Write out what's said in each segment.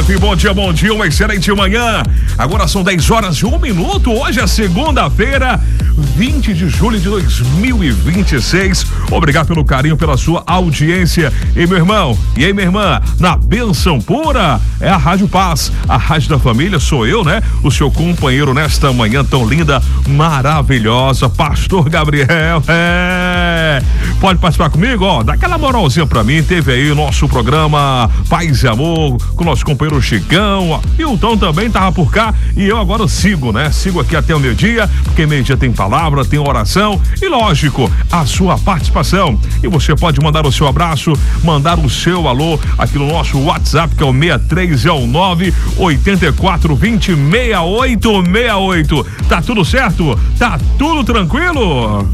bom dia, uma excelente manhã. Agora são 10h01. Hoje é segunda-feira, 20 de julho de 2026. Obrigado pelo carinho, pela sua audiência. E meu irmão, e aí minha irmã, na Bênção Pura, é a Rádio Paz, a rádio da família, sou eu, né? O seu companheiro nesta manhã tão linda, maravilhosa, Pastor Gabriel. Pode participar comigo, ó, dá aquela moralzinha pra mim. Teve aí o nosso programa Paz e Amor com o nosso companheiro Chicão, ó, e o Tom também tava por cá, e eu agora sigo, né? Sigo aqui até o meio-dia, porque meio-dia tem palavra, tem oração e, lógico, a sua participação. E você pode mandar o seu abraço, mandar o seu alô aqui no nosso WhatsApp, que é o 6309 8420 6868. Tá tudo certo? Tá tudo tranquilo?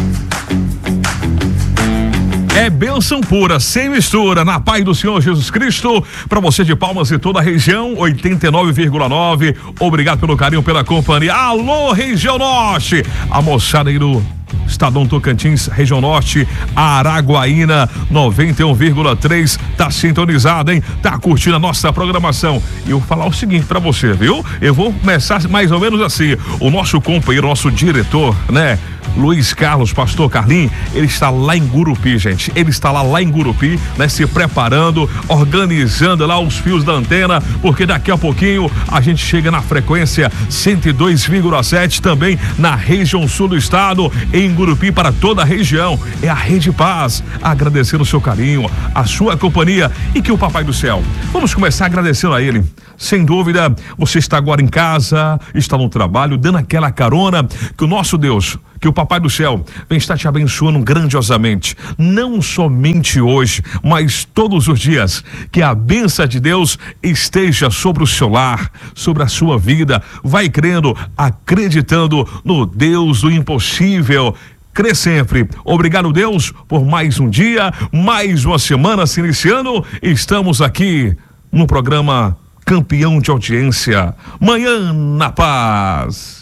É bênção pura, sem mistura, na paz do Senhor Jesus Cristo, para você de Palmas e toda a região, 89,9. Obrigado pelo carinho, pela companhia. Alô, região norte, a moçada aí do Estadão Tocantins, região norte, Araguaína, 91,3, tá sintonizado, hein? Tá curtindo a nossa programação. E eu vou falar o seguinte pra você, viu? Eu vou começar mais ou menos assim. O nosso companheiro, nosso diretor, né? Luiz Carlos, Pastor Carlinhos, ele está lá em Gurupi, gente. Ele está lá em Gurupi, né? Se preparando, organizando lá os fios da antena, porque daqui a pouquinho a gente chega na frequência 102,7, também na região sul do estado, em Gurupi, para toda a região. É a Rede Paz, agradecendo o seu carinho, a sua companhia, e que o Papai do Céu, vamos começar agradecendo a ele. Sem dúvida, você está agora em casa, está no trabalho, dando aquela carona, que o nosso Deus, que o Papai do Céu vem estar te abençoando grandiosamente, não somente hoje, mas todos os dias. Que a bênção de Deus esteja sobre o seu lar, sobre a sua vida. Vai crendo, acreditando no Deus do impossível. Crê sempre. Obrigado, Deus, por mais um dia, mais uma semana se iniciando. Estamos aqui no programa Campeão de Audiência, Manhã na Paz.